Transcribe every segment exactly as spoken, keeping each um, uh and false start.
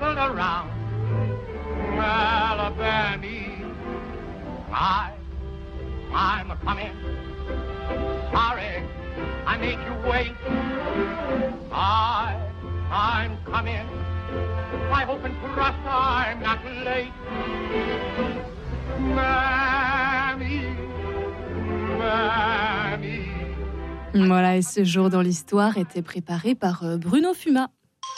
circled around Alabama. I, I'm coming. Sorry, I made you wait. I, I'm coming. I hope and trust I'm not late. Mamie, mamie. Voilà, et ce jour dans l'histoire était préparé par Bruno Fuma.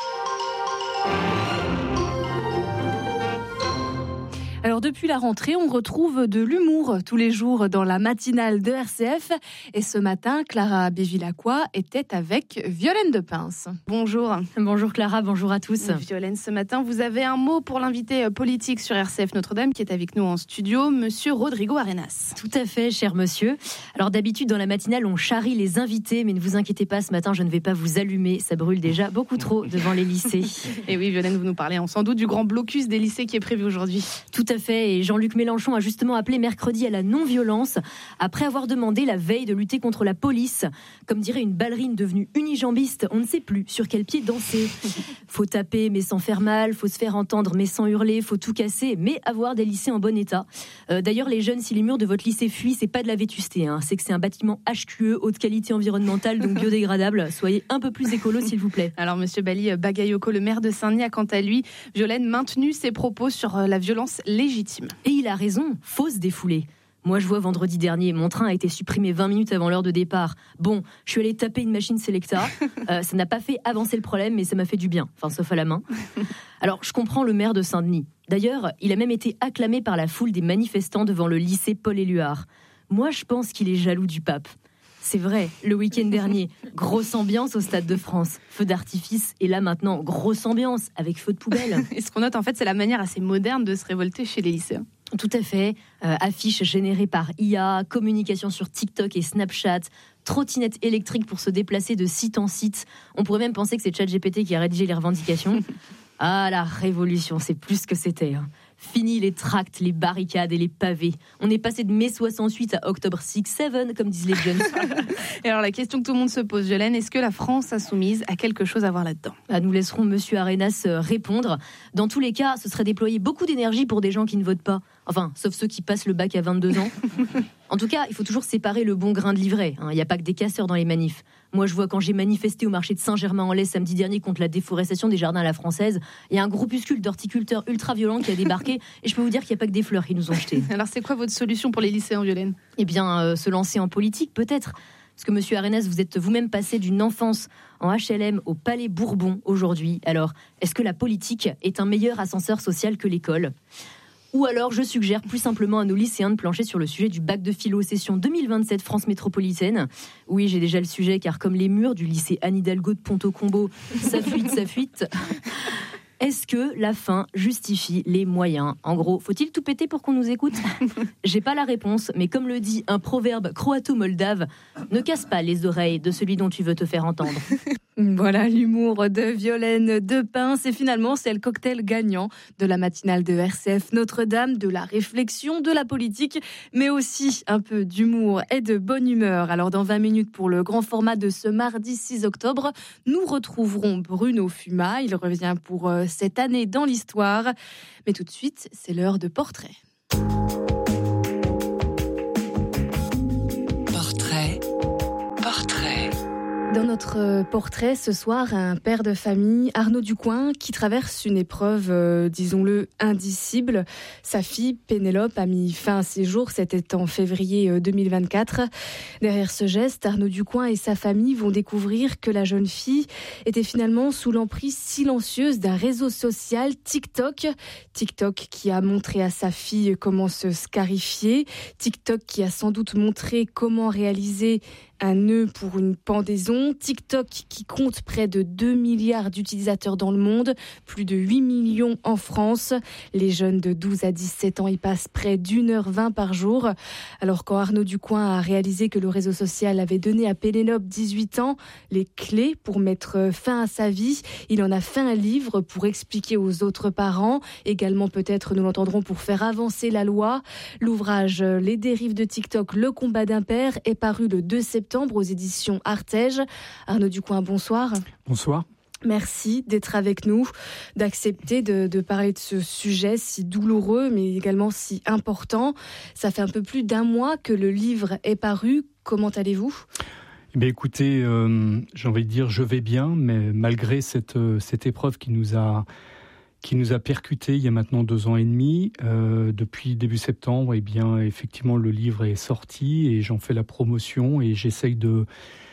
Alors depuis la rentrée, on retrouve de l'humour tous les jours dans la matinale de R C F. Et ce matin, Clara Bévilacqua était avec Violaine de Pince. Bonjour. Bonjour Clara, bonjour à tous. Violaine, ce matin, vous avez un mot pour l'invité politique sur R C F Notre-Dame qui est avec nous en studio, monsieur Rodrigo Arenas. Tout à fait, cher monsieur. Alors d'habitude, dans la matinale, on charrie les invités, mais ne vous inquiétez pas, ce matin, je ne vais pas vous allumer. Ça brûle déjà beaucoup trop devant les lycées. Et oui, Violaine, vous nous parlez sans doute du grand blocus des lycées qui est prévu aujourd'hui. Tout à fait, et Jean-Luc Mélenchon a justement appelé mercredi à la non-violence après avoir demandé la veille de lutter contre la police. Comme dirait une ballerine devenue unijambiste, on ne sait plus sur quel pied danser. Faut taper mais sans faire mal, faut se faire entendre mais sans hurler, faut tout casser mais avoir des lycées en bon état. Euh, d'ailleurs, les jeunes, si les murs de votre lycée fuient, c'est pas de la vétusté, hein. C'est que c'est un bâtiment H Q E, haute qualité environnementale, donc biodégradable. Soyez un peu plus écolo, s'il vous plaît. Alors, monsieur Bali Bagayoko, le maire de Saint-Denis, a quant à lui, Violaine, maintenu ses propos sur la violence légitime. Et il a raison, faut se défouler. Moi, je vois vendredi dernier, mon train a été supprimé vingt minutes avant l'heure de départ. Bon, je suis allée taper une machine Selecta. Euh, ça n'a pas fait avancer le problème, mais ça m'a fait du bien. Enfin, sauf à la main. Alors, je comprends le maire de Saint-Denis. D'ailleurs, il a même été acclamé par la foule des manifestants devant le lycée Paul-Éluard. Moi, je pense qu'il est jaloux du pape. C'est vrai, le week-end dernier, grosse ambiance au Stade de France. Feu d'artifice, et là maintenant, grosse ambiance avec feu de poubelle. Et ce qu'on note, en fait, c'est la manière assez moderne de se révolter chez les lycéens. Tout à fait. Euh, affiches générées par I A, communication sur TikTok et Snapchat, trottinette électrique pour se déplacer de site en site. On pourrait même penser que c'est ChatGPT qui a rédigé les revendications. Ah, la révolution, c'est plus que c'était. Hein. Fini les tracts, les barricades et les pavés. On est passé de mai soixante-huit à octobre six sept, comme disent les jeunes. Et alors la question que tout le monde se pose, Violaine, est-ce que la France insoumise a quelque chose à voir là-dedans ? Ah, nous laisserons monsieur Arenas répondre. Dans tous les cas, ce serait déployer beaucoup d'énergie pour des gens qui ne votent pas. Enfin, sauf ceux qui passent le bac à vingt-deux ans. En tout cas, il faut toujours séparer le bon grain de l'ivraie. Il n'y a pas que des casseurs dans les manifs. Moi, je vois quand j'ai manifesté au marché de Saint-Germain-en-Laye samedi dernier contre la déforestation des jardins à la française, il y a un groupuscule d'horticulteurs ultra-violents qui a débarqué et je peux vous dire qu'il n'y a pas que des fleurs qui nous ont jetés. Alors, c'est quoi votre solution pour les lycéens, Violaine ? Eh bien, euh, se lancer en politique, peut-être. Parce que, monsieur Arenas, vous êtes vous-même passé d'une enfance en H L M au Palais Bourbon aujourd'hui. Alors, est-ce que la politique est un meilleur ascenseur social que l'école ? Ou alors, je suggère plus simplement à nos lycéens de plancher sur le sujet du bac de philo session deux mille vingt-sept France métropolitaine. Oui, j'ai déjà le sujet, car comme les murs du lycée Anne Hidalgo de Ponto-Combo, ça fuite, ça fuite. Est-ce que la fin justifie les moyens ? En gros, faut-il tout péter pour qu'on nous écoute ? J'ai pas la réponse, mais comme le dit un proverbe croato-moldave, ne casse pas les oreilles de celui dont tu veux te faire entendre. Voilà l'humour de Violaine de Pince. Et finalement, c'est le cocktail gagnant de la matinale de R C F Notre-Dame, de la réflexion, de la politique, mais aussi un peu d'humour et de bonne humeur. Alors, dans vingt minutes, pour le grand format de ce mardi six octobre, nous retrouverons Bruno Fuma. Il revient pour cette année dans l'histoire. Mais tout de suite, c'est l'heure de portrait. Portrait. Portrait. Dans notre portrait ce soir, un père de famille, Arnaud Ducoing, qui traverse une épreuve, euh, disons-le, indicible. Sa fille, Pénélope, a mis fin à ses jours, c'était en février deux mille vingt-quatre. Derrière ce geste, Arnaud Ducoing et sa famille vont découvrir que la jeune fille était finalement sous l'emprise silencieuse d'un réseau social, TikTok. TikTok qui a montré à sa fille comment se scarifier. TikTok qui a sans doute montré comment réaliser un nœud pour une pendaison. TikTok qui compte près de deux milliards d'utilisateurs dans le monde, plus de huit millions en France. Les jeunes de douze à dix-sept ans y passent près d'une heure vingt par jour. Alors quand Arnaud Ducoing a réalisé que le réseau social avait donné à Pénélope, dix-huit ans, les clés pour mettre fin à sa vie, il en a fait un livre pour expliquer aux autres parents, également peut-être, nous l'entendrons, pour faire avancer la loi. L'ouvrage Les dérives de TikTok, le combat d'un père est paru le deux septembre aux éditions Artege. Arnaud Ducoing, bonsoir. Bonsoir. Merci d'être avec nous, d'accepter de, de parler de ce sujet si douloureux, mais également si important. Ça fait un peu plus d'un mois que le livre est paru. Comment allez-vous ? Eh bien, écoutez, euh, j'ai envie de dire je vais bien, mais malgré cette, cette épreuve qui nous a, qui nous a percuté il y a maintenant deux ans et demi, euh, depuis début septembre, eh bien, effectivement, le livre est sorti et j'en fais la promotion et j'essaye de...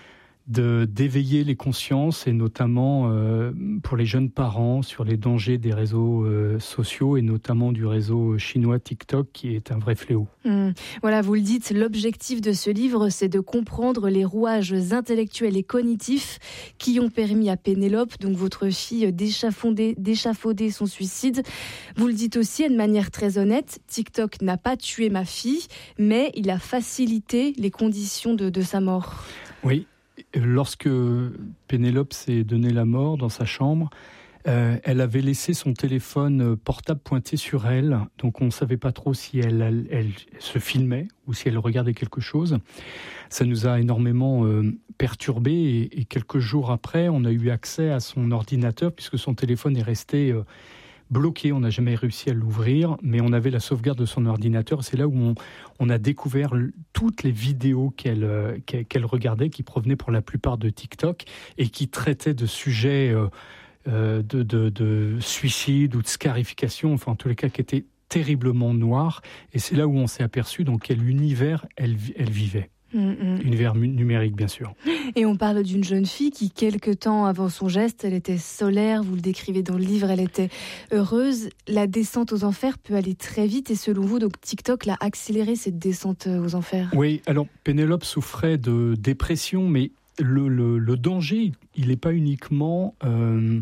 De, d'éveiller les consciences et notamment euh, pour les jeunes parents sur les dangers des réseaux euh, sociaux et notamment du réseau chinois TikTok qui est un vrai fléau. Mmh. Voilà, vous le dites, l'objectif de ce livre, c'est de comprendre les rouages intellectuels et cognitifs qui ont permis à Pénélope, donc votre fille, d'échafauder, d'échafauder son suicide. Vous le dites aussi de manière très honnête, TikTok n'a pas tué ma fille, mais il a facilité les conditions de, de sa mort. Oui. Lorsque Pénélope s'est donné la mort dans sa chambre, euh, elle avait laissé son téléphone portable pointé sur elle. Donc on ne savait pas trop si elle, elle, elle se filmait ou si elle regardait quelque chose. Ça nous a énormément euh, perturbés et, et quelques jours après, on a eu accès à son ordinateur puisque son téléphone est resté... Euh, bloqué, on n'a jamais réussi à l'ouvrir, mais on avait la sauvegarde de son ordinateur. C'est là où on, on a découvert toutes les vidéos qu'elle, euh, qu'elle regardait, qui provenaient pour la plupart de TikTok et qui traitaient de sujets euh, euh, de, de, de suicide ou de scarification, enfin en tous les cas qui étaient terriblement noirs. Et c'est là où on s'est aperçu dans quel univers elle, elle vivait. Mmh. Univers numérique, bien sûr. Et on parle d'une jeune fille qui, quelque temps avant son geste, elle était solaire, vous le décrivez dans le livre, elle était heureuse. La descente aux enfers peut aller très vite et selon vous, donc TikTok l'a accéléré cette descente aux enfers. Oui, alors Pénélope souffrait de dépression, mais le, le, le danger, il n'est pas uniquement... Euh,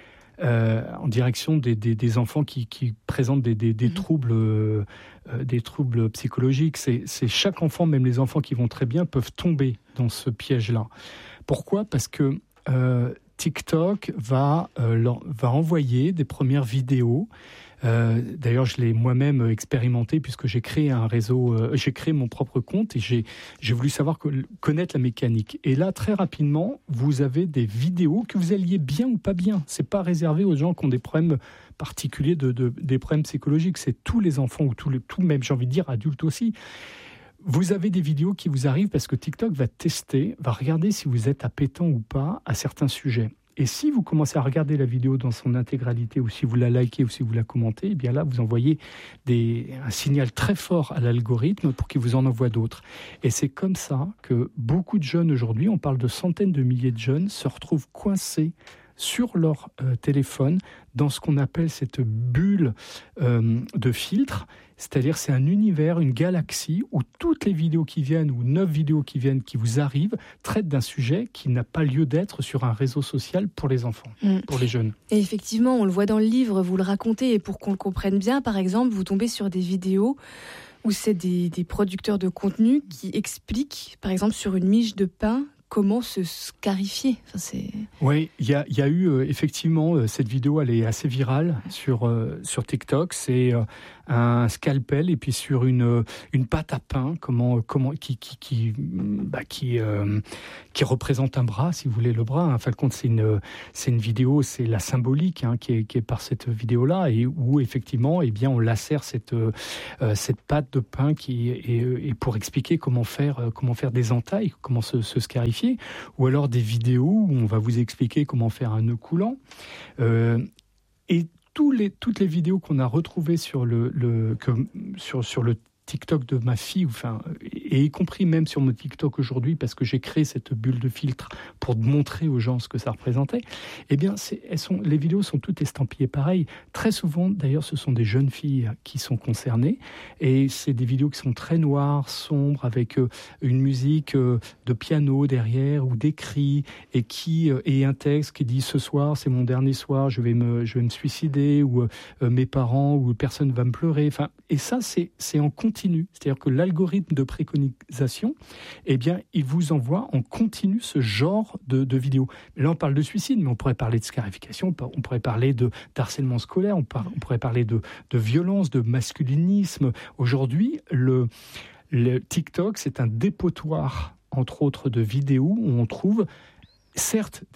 Euh, en direction des, des, des enfants qui, qui présentent des, des, des, mmh. troubles, euh, des troubles psychologiques. C'est, c'est chaque enfant, même les enfants qui vont très bien, peuvent tomber dans ce piège-là. Pourquoi ? Parce que euh, TikTok va, euh, leur, va envoyer des premières vidéos. Euh, d'ailleurs, je l'ai moi-même expérimenté puisque j'ai créé un réseau, euh, j'ai créé mon propre compte et j'ai, j'ai voulu savoir que, connaître la mécanique. Et là, très rapidement, vous avez des vidéos que vous alliez bien ou pas bien. C'est pas réservé aux gens qui ont des problèmes particuliers, de, de, des problèmes psychologiques. C'est tous les enfants ou tous les, tout même, j'ai envie de dire, adultes aussi. Vous avez des vidéos qui vous arrivent parce que TikTok va tester, va regarder si vous êtes appétent ou pas à certains sujets. Et si vous commencez à regarder la vidéo dans son intégralité, ou si vous la likez, ou si vous la commentez, eh bien là, vous envoyez des, un signal très fort à l'algorithme pour qu'il vous en envoie d'autres. Et c'est comme ça que beaucoup de jeunes aujourd'hui, on parle de centaines de milliers de jeunes, se retrouvent coincés sur leur euh, téléphone dans ce qu'on appelle cette bulle euh, de filtre. C'est-à-dire c'est un univers, une galaxie où toutes les vidéos qui viennent ou neuf vidéos qui viennent, qui vous arrivent, traitent d'un sujet qui n'a pas lieu d'être sur un réseau social pour les enfants, mmh. pour les jeunes. Et effectivement, on le voit dans le livre, vous le racontez, et pour qu'on le comprenne bien, par exemple, vous tombez sur des vidéos où c'est des, des producteurs de contenu qui expliquent, par exemple, sur une miche de pain, comment se scarifier. Enfin, c'est... Oui, il y a, y a eu euh, effectivement, euh, cette vidéo, elle est assez virale sur, euh, sur TikTok. C'est euh, un scalpel et puis sur une, euh, une pâte à pain comment, comment, qui, qui, qui, bah, qui, euh, qui représente un bras, si vous voulez, le bras. En fin de compte, c'est une, c'est une vidéo, c'est la symbolique hein, qui, est, qui est par cette vidéo-là et où effectivement, eh bien, on lacère cette, euh, cette pâte de pain qui est, et, et pour expliquer comment faire, euh, comment faire des entailles, comment se, se scarifier. Ou alors des vidéos où on va vous expliquer comment faire un nœud coulant. Euh, et tous les, toutes les vidéos qu'on a retrouvées sur le, le, que, sur, sur le TikTok de ma fille, enfin, et y compris même sur mon TikTok aujourd'hui, parce que j'ai créé cette bulle de filtre pour montrer aux gens ce que ça représentait, eh bien, c'est, elles sont, les vidéos sont toutes estampillées pareil. Très souvent, d'ailleurs, ce sont des jeunes filles qui sont concernées, et c'est des vidéos qui sont très noires, sombres, avec euh, une musique euh, de piano derrière, ou des cris, et, qui, euh, et un texte qui dit « Ce soir, c'est mon dernier soir, je vais me, je vais me suicider », ou euh, « Mes parents », ou « Personne va me pleurer ». Enfin, et ça, c'est, c'est en continu. C'est-à-dire que l'algorithme de préconisation, eh bien, il vous envoie en continu ce genre de, de vidéos. Là, on parle de suicide, mais on pourrait parler de scarification, on pourrait parler de d'harcèlement scolaire, on, par, on pourrait parler de, de violence, de masculinisme. Aujourd'hui, le, le TikTok, c'est un dépotoir, entre autres, de vidéos où on trouve certes des choses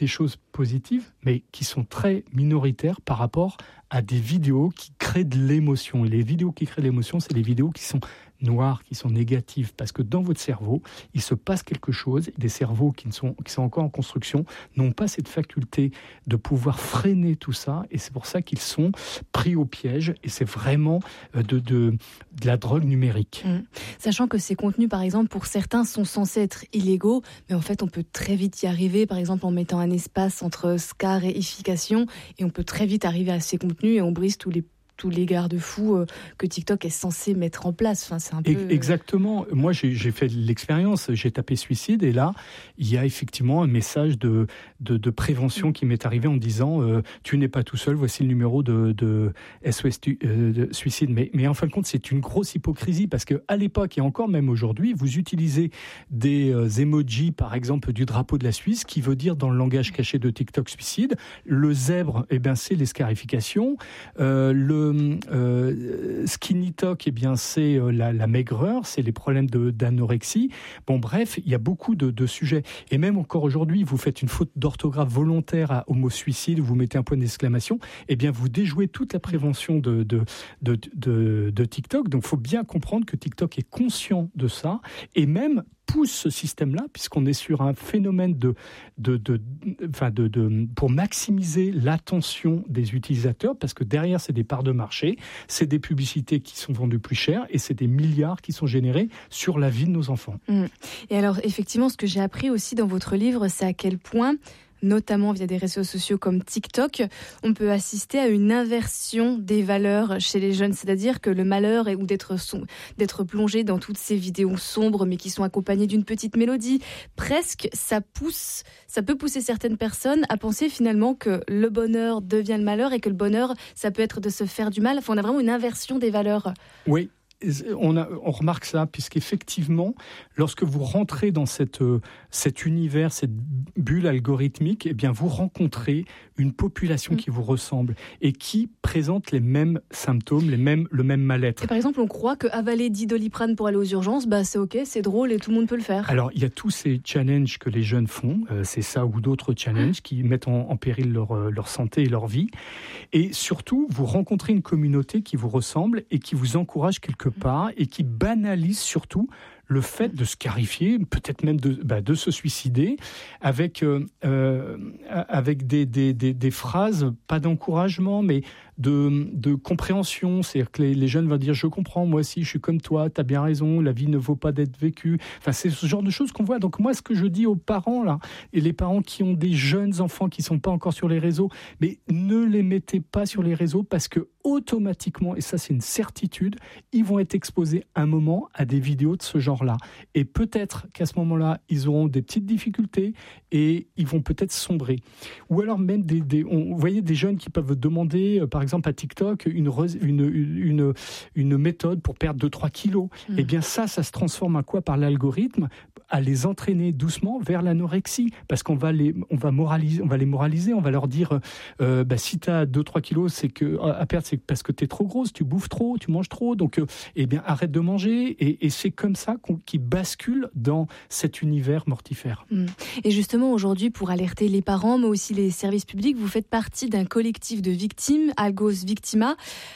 positives, mais qui sont très minoritaires par rapport à des vidéos qui créent de l'émotion. Et les vidéos qui créent de l'émotion, c'est les vidéos qui sont noires, qui sont négatives, parce que dans votre cerveau, il se passe quelque chose. Des cerveaux qui, ne sont, qui sont encore en construction n'ont pas cette faculté de pouvoir freiner tout ça, et c'est pour ça qu'ils sont pris au piège, et c'est vraiment de, de, de la drogue numérique. Mmh. Sachant que ces contenus, par exemple, pour certains, sont censés être illégaux, mais en fait, on peut très vite y arriver, par exemple, en mettant un espace entre scar et ification, et on peut très vite arriver à ces contenus, et on brise tous les tous les garde-fous euh, que TikTok est censé mettre en place. Enfin, c'est un peu... Exactement. Moi, j'ai, j'ai fait l'expérience, j'ai tapé suicide, et là, il y a effectivement un message de, de, de prévention qui m'est arrivé en disant euh, « Tu n'es pas tout seul, voici le numéro de, de S O S tu, euh, de suicide ». Mais, mais en fin de compte, c'est une grosse hypocrisie, parce qu'à l'époque, et encore même aujourd'hui, vous utilisez des euh, emojis, par exemple, du drapeau de la Suisse, qui veut dire, dans le langage caché de TikTok, suicide. Le zèbre, eh ben, c'est les scarifications. Euh, le Euh, skinny talk, eh bien, c'est euh, la, la maigreur, c'est les problèmes de, d'anorexie. Bon, bref, il y a beaucoup de, de sujets. Et même encore aujourd'hui, vous faites une faute d'orthographe volontaire à, au mot suicide, vous mettez un point d'exclamation, eh bien, vous déjouez toute la prévention de, de, de, de, de TikTok. Donc, il faut bien comprendre que TikTok est conscient de ça, et même pousse ce système-là, puisqu'on est sur un phénomène de, de, de, enfin de, de, pour maximiser l'attention des utilisateurs, parce que derrière, c'est des parts de marché, c'est des publicités qui sont vendues plus cher, et c'est des milliards qui sont générés sur la vie de nos enfants. Mmh. Et alors, effectivement, ce que j'ai appris aussi dans votre livre, c'est à quel point, notamment via des réseaux sociaux comme TikTok, on peut assister à une inversion des valeurs chez les jeunes. C'est-à-dire que le malheur est ou d'être, som- d'être plongé dans toutes ces vidéos sombres, mais qui sont accompagnées d'une petite mélodie. Presque, ça pousse, ça peut pousser certaines personnes à penser finalement que le bonheur devient le malheur, et que le bonheur, ça peut être de se faire du mal. Enfin, on a vraiment une inversion des valeurs. Oui. On, a, on remarque ça, puisqu'effectivement, lorsque vous rentrez dans cette, euh, cet univers, cette bulle algorithmique, eh bien, vous rencontrez une population mmh. qui vous ressemble et qui présente les mêmes symptômes, les mêmes, le même mal-être. Et par exemple, on croit qu'avaler dix Doliprane pour aller aux urgences, bah, c'est OK, c'est drôle et tout le monde peut le faire. Alors, il y a tous ces challenges que les jeunes font, euh, c'est ça ou d'autres challenges mmh. qui mettent en, en péril leur, euh, leur santé et leur vie. Et surtout, vous rencontrez une communauté qui vous ressemble et qui vous encourage quelque part, et qui banalise surtout le fait de scarifier, peut-être même de, bah, de se suicider, avec, euh, euh, avec des, des, des, des phrases, pas d'encouragement, mais de, de compréhension. C'est-à-dire que les, les jeunes vont dire « Je comprends, moi aussi, je suis comme toi, tu as bien raison, la vie ne vaut pas d'être vécue ». Enfin, c'est ce genre de choses qu'on voit. Donc moi, ce que je dis aux parents, là, et les parents qui ont des jeunes enfants qui ne sont pas encore sur les réseaux, mais ne les mettez pas sur les réseaux, parce que automatiquement, et ça c'est une certitude, ils vont être exposés un moment à des vidéos de ce genre-là. Et peut-être qu'à ce moment-là, ils auront des petites difficultés et ils vont peut-être sombrer. Ou alors même, des, des, on, vous voyez des jeunes qui peuvent demander, euh, par exemple à TikTok, une, une, une, une méthode pour perdre deux à trois kilos. Mmh. Eh bien ça, ça se transforme à quoi par l'algorithme ? À les entraîner doucement vers l'anorexie. Parce qu'on va les, on va moraliser, on va les moraliser, on va leur dire euh, bah, si tu as deux à trois kilos, c'est que, à perdre, c'est parce que tu es trop grosse, tu bouffes trop, tu manges trop, donc euh, eh bien, arrête de manger. Et, et c'est comme ça qu'on, qu'ils basculent dans cet univers mortifère. Mmh. Et justement, aujourd'hui, pour alerter les parents, mais aussi les services publics, vous faites partie d'un collectif de victimes, Algos Victima,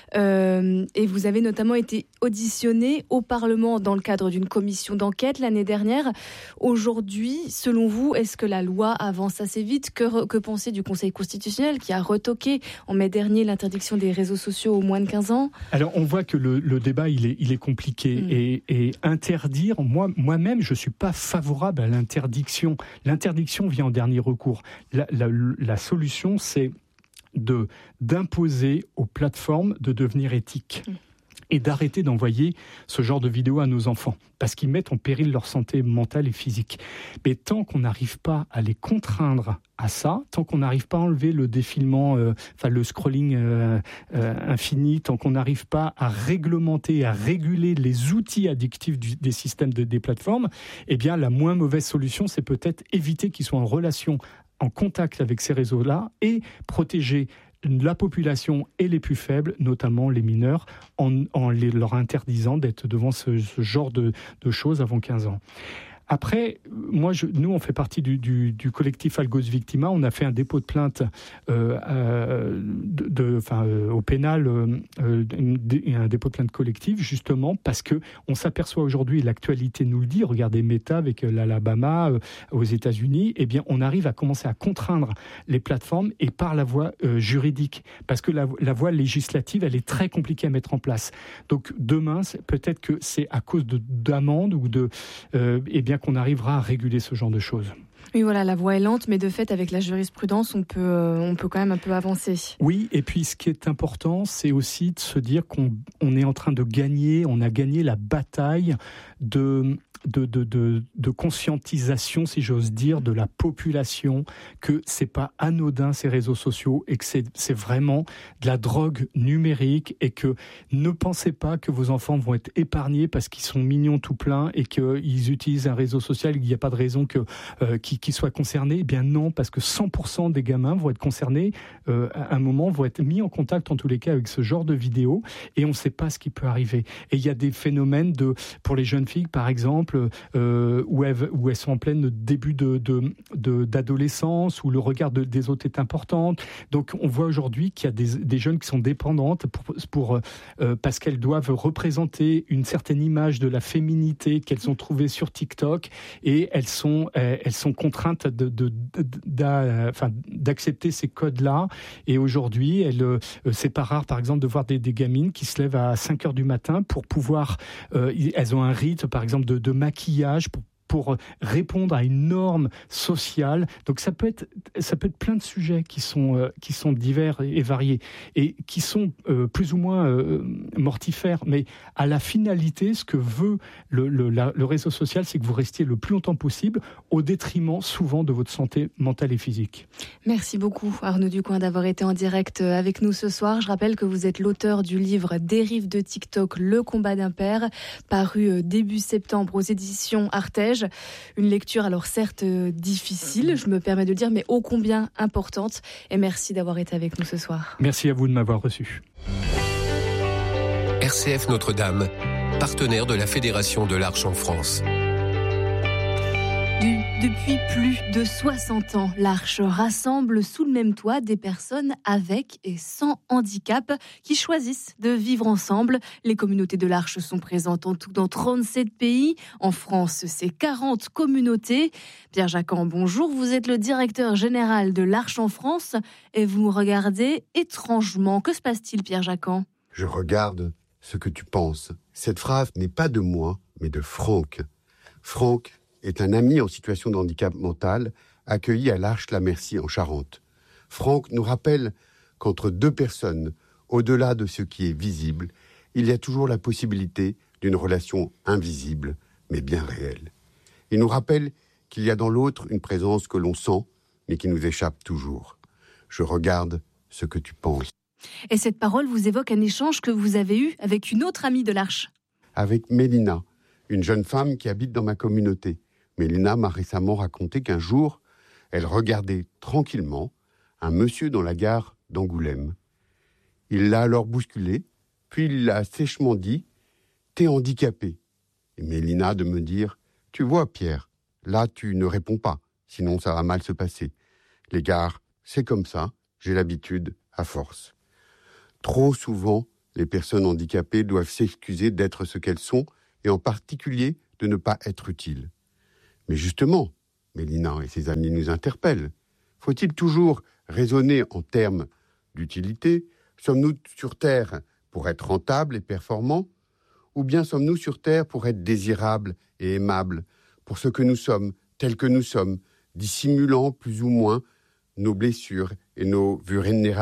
euh, et vous avez notamment été auditionné au Parlement dans le cadre d'une commission d'enquête l'année dernière. Aujourd'hui, selon vous, est-ce que la loi avance assez vite ? Que, que penser du Conseil constitutionnel qui a retoqué en mai dernier l'interdiction des réseaux sociaux aux moins de quinze ans ? Alors, on voit que le, le débat, il est, il est compliqué. Mmh. Et, et interdire, moi, moi-même, je ne suis pas favorable à l'interdiction. L'interdiction vient en dernier recours. La, la, la solution, c'est de, d'imposer aux plateformes de devenir éthiques. Mmh. Et d'arrêter d'envoyer ce genre de vidéos à nos enfants, parce qu'ils mettent en péril leur santé mentale et physique. Mais tant qu'on n'arrive pas à les contraindre à ça, tant qu'on n'arrive pas à enlever le défilement, euh, enfin le scrolling euh, euh, infini, tant qu'on n'arrive pas à réglementer, à réguler les outils addictifs du, des systèmes de, des plateformes, eh bien la moins mauvaise solution, c'est peut-être éviter qu'ils soient en relation, en contact avec ces réseaux-là, et protéger la population et les plus faibles, notamment les mineurs, en, en les, leur interdisant d'être devant ce, ce genre de, de choses avant quinze ans. Après, moi, je, nous, on fait partie du, du, du collectif Algos Victima. On a fait un dépôt de plainte euh, euh, de, de, enfin, euh, au pénal, euh, un dépôt de plainte collectif, justement, parce que on s'aperçoit aujourd'hui, l'actualité nous le dit, regardez Meta avec l'Alabama euh, aux États-Unis, eh bien, on arrive à commencer à contraindre les plateformes et par la voie euh, juridique, parce que la, la voie législative, elle est très compliquée à mettre en place. Donc, demain, peut-être que c'est à cause de, d'amendes ou de, euh, eh bien, qu'on arrivera à réguler ce genre de choses. Oui, voilà, la voie est lente, mais de fait, avec la jurisprudence, on peut, euh, on peut quand même un peu avancer. Oui, et puis ce qui est important, c'est aussi de se dire qu'on on est en train de gagner, on a gagné la bataille de... De, de, de, de conscientisation, si j'ose dire, de la population, que c'est pas anodin ces réseaux sociaux et que c'est, c'est vraiment de la drogue numérique, et que ne pensez pas que vos enfants vont être épargnés parce qu'ils sont mignons tout plein et qu'ils utilisent un réseau social et qu'il n'y a pas de raison que, euh, qu'ils, qu'ils soient concernés. Eh bien non, parce que cent pour cent des gamins vont être concernés, euh, à un moment, vont être mis en contact en tous les cas avec ce genre de vidéos, et on ne sait pas ce qui peut arriver. Et il y a des phénomènes de, pour les jeunes filles par exemple, Euh, où, elles, où elles sont en plein début de, de, de, d'adolescence, où le regard de, des autres est important. Donc on voit aujourd'hui qu'il y a des, des jeunes qui sont dépendantes pour, pour, euh, parce qu'elles doivent représenter une certaine image de la féminité qu'elles ont trouvée sur TikTok, et elles sont, elles sont contraintes de, de, de, de, enfin, d'accepter ces codes-là. Et aujourd'hui, elles, euh, c'est pas rare par exemple de voir des, des gamines qui se lèvent à cinq heures du matin pour pouvoir, euh, elles ont un rite par exemple de, de maquillage pour, pour répondre à une norme sociale. Donc ça peut être, ça peut être plein de sujets qui sont, euh, qui sont divers et, et variés, et qui sont euh, plus ou moins euh, mortifères. Mais à la finalité, ce que veut le, le, la, le réseau social, c'est que vous restiez le plus longtemps possible, au détriment souvent de votre santé mentale et physique. Merci beaucoup Arnaud Ducoing d'avoir été en direct avec nous ce soir. Je rappelle que vous êtes l'auteur du livre Dérive de TikTok, le combat d'un père, paru début septembre aux éditions Artege. Une lecture alors certes difficile, je me permets de le dire, mais ô combien importante. Et merci d'avoir été avec nous ce soir. Merci à vous de m'avoir reçu. R C F Notre-Dame, partenaire de la Fédération de l'Arche en France. Depuis plus de soixante ans, l'Arche rassemble sous le même toit des personnes avec et sans handicap qui choisissent de vivre ensemble. Les communautés de l'Arche sont présentes en tout dans trente-sept pays. En France, c'est quarante communautés. Pierre Jacquan, bonjour. Vous êtes le directeur général de l'Arche en France et vous me regardez étrangement. Que se passe-t-il, Pierre Jacquan ? Je regarde ce que tu penses. Cette phrase n'est pas de moi, mais de Franck. Franck est un ami en situation de handicap mental accueilli à l'Arche La Merci en Charente. Franck nous rappelle qu'entre deux personnes, au-delà de ce qui est visible, il y a toujours la possibilité d'une relation invisible, mais bien réelle. Il nous rappelle qu'il y a dans l'autre une présence que l'on sent, mais qui nous échappe toujours. Je regarde ce que tu penses. Et cette parole vous évoque un échange que vous avez eu avec une autre amie de l'Arche. Avec Mélina, une jeune femme qui habite dans ma communauté. Mélina m'a récemment raconté qu'un jour, elle regardait tranquillement un monsieur dans la gare d'Angoulême. Il l'a alors bousculé, puis il l'a sèchement dit « T'es handicapé ». Et Mélina de me dire « Tu vois Pierre, là tu ne réponds pas, sinon ça va mal se passer. Les gares, c'est comme ça, j'ai l'habitude à force ». Trop souvent, les personnes handicapées doivent s'excuser d'être ce qu'elles sont, et en particulier de ne pas être utiles. Mais justement, Mélina et ses amis nous interpellent. Faut-il toujours raisonner en termes d'utilité ? Sommes-nous sur Terre pour être rentables et performants ? Ou bien sommes-nous sur Terre pour être désirables et aimables, pour ce que nous sommes, tels que nous sommes, dissimulant plus ou moins nos blessures et nos vulnérabilités ?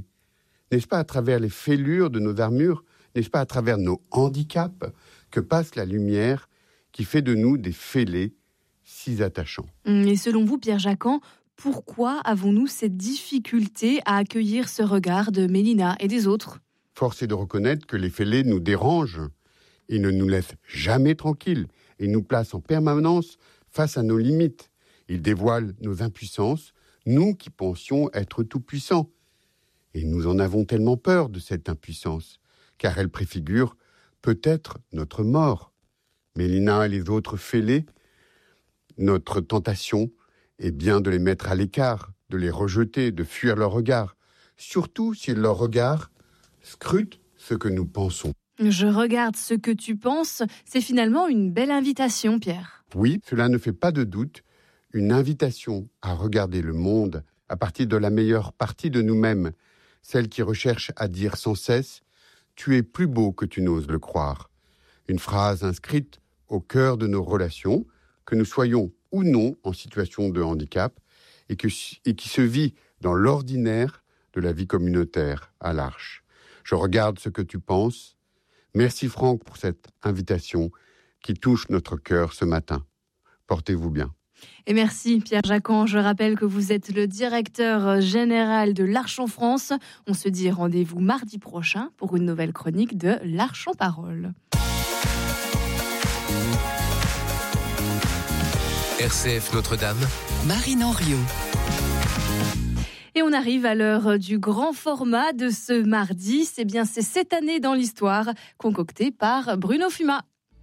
N'est-ce pas à travers les fêlures de nos armures, n'est-ce pas à travers nos handicaps que passe la lumière qui fait de nous des fêlés si attachants. Et selon vous, Pierre Jacquan, pourquoi avons-nous cette difficulté à accueillir ce regard de Mélina et des autres ? Force est de reconnaître que les fêlés nous dérangent. Ils ne nous laissent jamais tranquilles et nous placent en permanence face à nos limites. Ils dévoilent nos impuissances, nous qui pensions être tout-puissants. Et nous en avons tellement peur de cette impuissance, car elle préfigure peut-être notre mort. Mélina et les autres fêlés Notre tentation est bien de les mettre à l'écart, de les rejeter, de fuir leur regard, surtout si leur regard scrute ce que nous pensons. Je regarde ce que tu penses, c'est finalement une belle invitation, Pierre. Oui, cela ne fait pas de doute, une invitation à regarder le monde à partir de la meilleure partie de nous-mêmes, celle qui recherche à dire sans cesse « Tu es plus beau que tu n'oses le croire ». Une phrase inscrite au cœur de nos relations, que nous soyons ou non en situation de handicap, et, que, et qui se vit dans l'ordinaire de la vie communautaire à l'Arche. Je regarde ce que tu penses. Merci Franck pour cette invitation qui touche notre cœur ce matin. Portez-vous bien. Et merci Pierre Jacquan. Je rappelle que vous êtes le directeur général de l'Arche en France. On se dit rendez-vous mardi prochain pour une nouvelle chronique de l'Arche en parole. R C F Notre-Dame, Marine Henriot. Et on arrive à l'heure du grand format de ce mardi. C'est bien, c'est cette année dans l'histoire, concoctée par Bruno Fumat.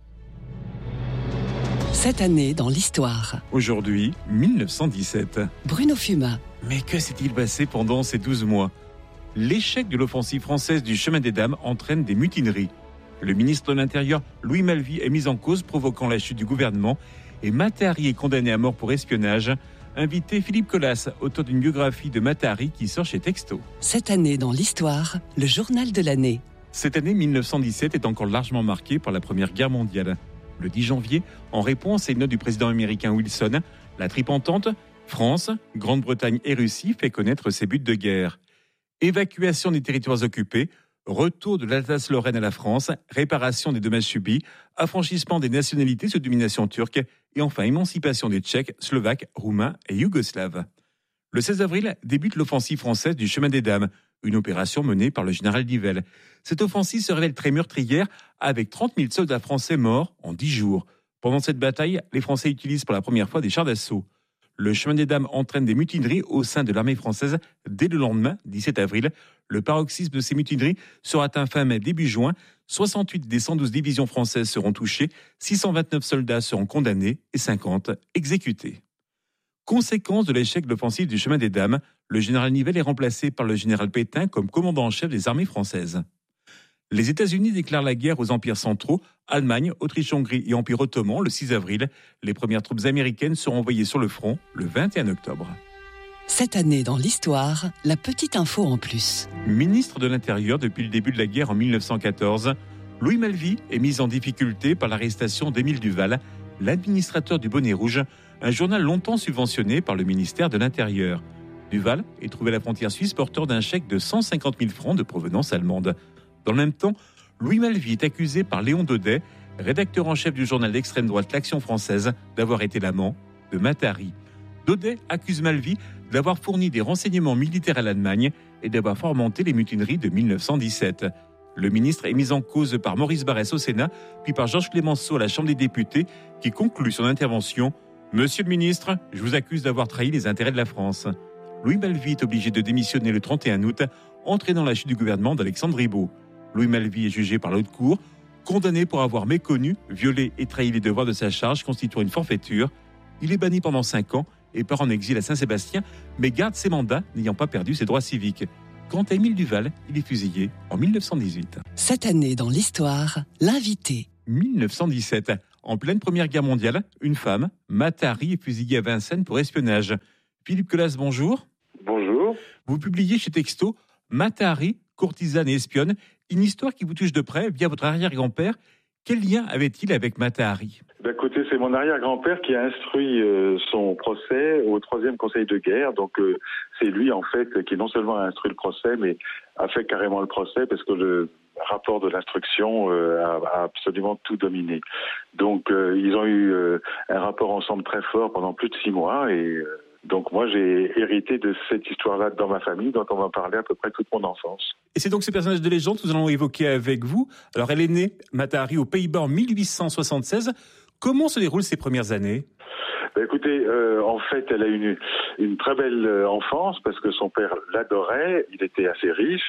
Cette année dans l'histoire. Aujourd'hui, mille neuf cent dix-sept. Bruno Fumat. Mais que s'est-il passé pendant ces douze mois ? L'échec de l'offensive française du chemin des Dames entraîne des mutineries. Le ministre de l'Intérieur, Louis Malvy, est mis en cause, provoquant la chute du gouvernement. Et Matahari est condamné à mort pour espionnage. Invité Philippe Collas, auteur d'une biographie de Matahari qui sort chez Texto. Cette année dans l'histoire, le journal de l'année. Cette année mille neuf cent dix-sept est encore largement marquée par la Première Guerre mondiale. Le dix janvier, en réponse à une note du président américain Wilson, la triple-entente, France, Grande-Bretagne et Russie, fait connaître ses buts de guerre. Évacuation des territoires occupés, retour de l'Alsace-Lorraine à la France, réparation des dommages subis, affranchissement des nationalités sous domination turque et enfin émancipation des Tchèques, Slovaques, Roumains et Yougoslaves. Le seize avril débute l'offensive française du chemin des Dames, une opération menée par le général Nivelle. Cette offensive se révèle très meurtrière avec trente mille soldats français morts en dix jours. Pendant cette bataille, les Français utilisent pour la première fois des chars d'assaut. Le chemin des Dames entraîne des mutineries au sein de l'armée française dès le lendemain, dix-sept avril. Le paroxysme de ces mutineries sera atteint fin mai, début juin. soixante-huit des cent douze divisions françaises seront touchées, six cent vingt-neuf soldats seront condamnés et cinquante exécutés. Conséquence de l'échec de l'offensive du chemin des Dames, le général Nivelle est remplacé par le général Pétain comme commandant en chef des armées françaises. Les États-Unis déclarent la guerre aux empires centraux, Allemagne, Autriche-Hongrie et Empire ottoman le six avril. Les premières troupes américaines seront envoyées sur le front le vingt et un octobre. Cette année dans l'histoire, la petite info en plus. Ministre de l'Intérieur depuis le début de la guerre en mille neuf cent quatorze, Louis Malvy est mis en difficulté par l'arrestation d'Émile Duval, l'administrateur du Bonnet Rouge, un journal longtemps subventionné par le ministère de l'Intérieur. Duval est trouvé à la frontière suisse porteur d'un chèque de cent cinquante mille francs de provenance allemande. Dans le même temps, Louis Malvy est accusé par Léon Daudet, rédacteur en chef du journal d'extrême droite L'Action française, d'avoir été l'amant de Matahari. Daudet accuse Malvy d'avoir fourni des renseignements militaires à l'Allemagne et d'avoir fomenté les mutineries de mille neuf cent dix-sept. Le ministre est mis en cause par Maurice Barrès au Sénat, puis par Georges Clemenceau à la Chambre des députés, qui conclut son intervention « Monsieur le ministre, je vous accuse d'avoir trahi les intérêts de la France ». Louis Malvy est obligé de démissionner le trente et un août, entraînant la chute du gouvernement d'Alexandre Ribot. Louis Malvy est jugé par la haute cour, condamné pour avoir méconnu, violé et trahi les devoirs de sa charge constituant une forfaiture. Il est banni pendant cinq ans et part en exil à Saint-Sébastien, mais garde ses mandats, n'ayant pas perdu ses droits civiques. Quant à Émile Duval, il est fusillé en mille neuf cent dix-huit. Cette année dans l'histoire, l'invité. mille neuf cent dix-sept. En pleine Première Guerre mondiale, une femme, Matahari, est fusillée à Vincennes pour espionnage. Philippe Collas, bonjour. Bonjour. Vous publiez chez Texto Matahari, courtisane et espionne, une histoire qui vous touche de près via votre arrière-grand-père. Quel lien avait-il avec Matahari ? D'un côté, c'est mon arrière-grand-père qui a instruit euh, son procès au troisième conseil de guerre. Donc, euh, c'est lui, en fait, qui non seulement a instruit le procès, mais a fait carrément le procès parce que le rapport de l'instruction euh, a, a absolument tout dominé. Donc, euh, ils ont eu euh, un rapport ensemble très fort pendant plus de six mois et... Euh, Donc moi, j'ai hérité de cette histoire-là dans ma famille, dont on m'a parlé à peu près toute mon enfance. Et c'est donc ce personnage de légende que nous allons évoquer avec vous. Alors, elle est née, Matahari, aux Pays-Bas en mille huit cent soixante-seize. Comment se déroulent ces premières années ? Ben écoutez, euh, en fait, elle a eu une, une très belle enfance parce que son père l'adorait, il était assez riche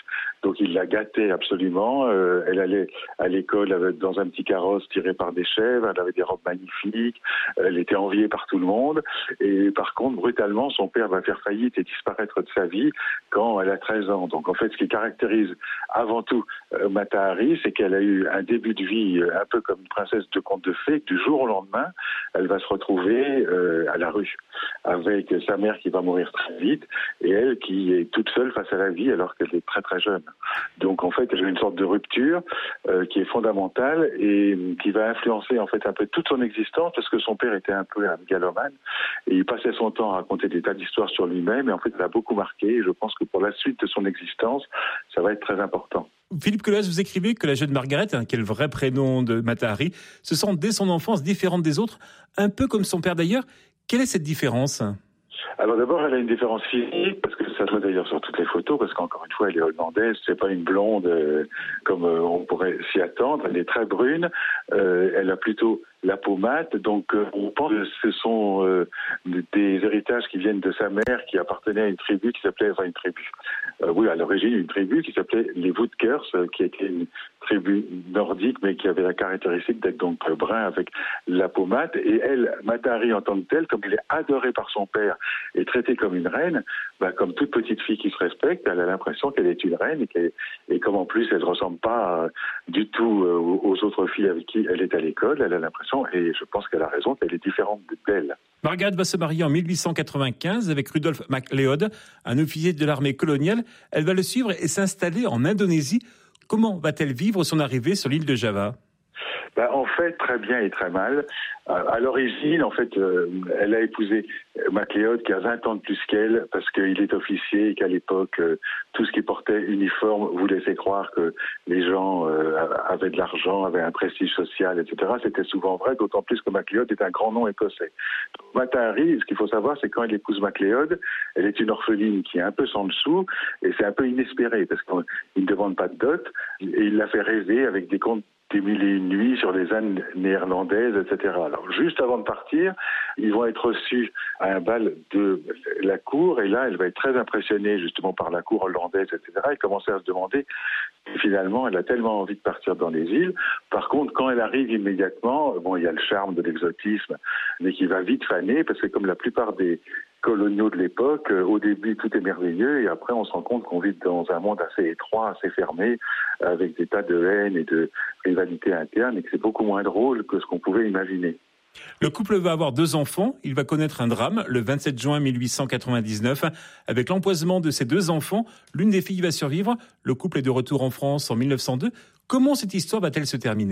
Donc il la gâtait absolument. Euh, elle allait à l'école avec, dans un petit carrosse tiré par des chèvres. Elle avait des robes magnifiques. Elle était enviée par tout le monde. Et par contre, brutalement, son père va faire faillite et disparaître de sa vie quand elle a treize ans. Donc en fait, ce qui caractérise avant tout euh, Mata Hari, c'est qu'elle a eu un début de vie euh, un peu comme une princesse de conte de fées. Du jour au lendemain, elle va se retrouver euh, à la rue avec sa mère qui va mourir très vite et elle qui est toute seule face à la vie alors qu'elle est très très jeune. Donc en fait, elle a une sorte de rupture euh, qui est fondamentale et qui va influencer en fait un peu toute son existence parce que son père était un peu un mégalomane et il passait son temps à raconter des tas d'histoires sur lui-même et en fait, ça l'a beaucoup marqué et je pense que pour la suite de son existence, ça va être très important. Philippe Colas, vous écrivez que la jeune Margaret, hein, qui est le vrai prénom de Mata Hari, se sent dès son enfance différente des autres, un peu comme son père d'ailleurs. Quelle est cette différence ? Alors d'abord, elle a une différence physique, parce que ça se voit d'ailleurs sur toutes les photos, parce qu'encore une fois, elle est hollandaise, c'est pas une blonde euh, comme euh, on pourrait s'y attendre, elle est très brune, euh, elle a plutôt la peau mate, donc euh, on pense que ce sont euh, des héritages qui viennent de sa mère, qui appartenait à une tribu qui s'appelait, enfin une tribu, euh, oui à l'origine une tribu qui s'appelait les Woodkers, euh, qui était une tribu nordique, mais qui avait la caractéristique d'être donc brun avec la peau mate, et elle, Mata Hari en tant que telle, comme elle est adorée par son père et traitée comme une reine, bah, comme toute petite fille qui se respecte, elle a l'impression qu'elle est une reine, et, qu'elle, et comme en plus elle ne ressemble pas euh, du tout euh, aux autres filles avec qui elle est à l'école, elle a l'impression, et je pense qu'elle a raison, qu'elle est différente d'elle. Margaret va se marier en mille huit cent quatre-vingt-quinze avec Rudolf MacLeod, un officier de l'armée coloniale. Elle va le suivre et s'installer en Indonésie. Comment va-t-elle vivre son arrivée sur l'île de Java ? Ben, en fait, très bien et très mal. À l'origine, en fait, euh, elle a épousé MacLeod qui a vingt ans de plus qu'elle parce qu'il est officier et qu'à l'époque, euh, tout ce qui portait uniforme vous laissait croire que les gens euh, avaient de l'argent, avaient un prestige social, et cetera. C'était souvent vrai, d'autant plus que MacLeod est un grand nom écossais. Mata Hari, ce qu'il faut savoir, c'est quand elle épouse MacLeod, elle est une orpheline qui est un peu sans dessous et c'est un peu inespéré parce qu'il ne demande pas de dot et il la fait rêver avec des contes des mille et une nuits sur les Indes néerlandaises, et cetera. Alors, juste avant de partir, ils vont être reçus à un bal de la cour, et là, elle va être très impressionnée, justement, par la cour hollandaise, et cetera, et commencer à se demander, et finalement, elle a tellement envie de partir dans les îles. Par contre, quand elle arrive immédiatement, bon, il y a le charme de l'exotisme, mais qui va vite faner, parce que comme la plupart des coloniaux de l'époque, au début tout est merveilleux et après on se rend compte qu'on vit dans un monde assez étroit, assez fermé, avec des tas de haine et de rivalité interne et que c'est beaucoup moins drôle que ce qu'on pouvait imaginer. Le couple va avoir deux enfants. Il va connaître un drame le vingt-sept juin mille huit cent quatre-vingt-dix-neuf. Avec l'empoisonnement de ses deux enfants, l'une des filles va survivre. Le couple est de retour en France en mille neuf cent deux. Comment cette histoire va-t-elle se terminer ?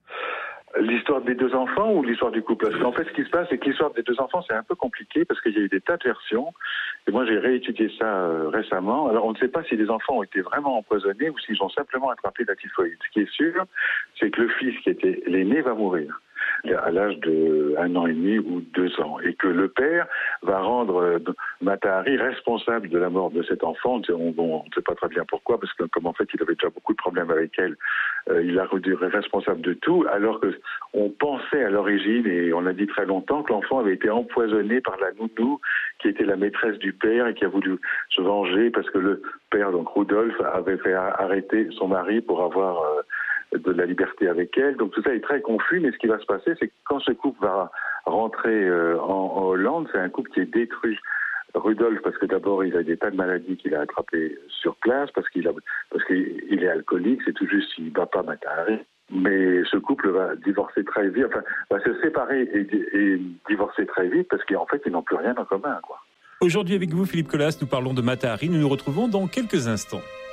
L'histoire des deux enfants ou l'histoire du couple ? Parce qu'en fait, ce qui se passe, c'est que l'histoire des deux enfants, c'est un peu compliqué parce qu'il y a eu des tas de versions. Et moi, j'ai réétudié ça euh, récemment. Alors, on ne sait pas si les enfants ont été vraiment empoisonnés ou s'ils ont simplement attrapé la typhoïde. Ce qui est sûr, c'est que le fils qui était l'aîné va mourir à l'âge de un an et demi ou deux ans, et que le père va rendre Mata Hari responsable de la mort de cet enfant. On ne sait pas très bien pourquoi, parce que comme en fait il avait déjà beaucoup de problèmes avec elle, euh, il l'a rendu responsable de tout, alors que on pensait à l'origine, et on l'a dit très longtemps, que l'enfant avait été empoisonné par la nounou, qui était la maîtresse du père et qui a voulu se venger parce que le père, donc Rudolf, avait fait arrêter son mari pour avoir euh, de la liberté avec elle. Donc tout ça est très confus, mais ce qui va se passer, c'est que quand ce couple va rentrer euh, en, en Hollande, c'est un couple qui est détruit. Rudolf, parce que d'abord il a des tas de maladies qu'il a attrapées sur place, parce qu'il a, parce qu'il est alcoolique, c'est tout juste s'il ne bat pas Mata Hari. Mais ce couple va divorcer très vite, enfin va se séparer et, et divorcer très vite, parce qu'en fait ils n'ont plus rien en commun, quoi. Aujourd'hui avec vous, Philippe Colas, nous parlons de Mata Hari. Nous nous retrouvons dans quelques instants.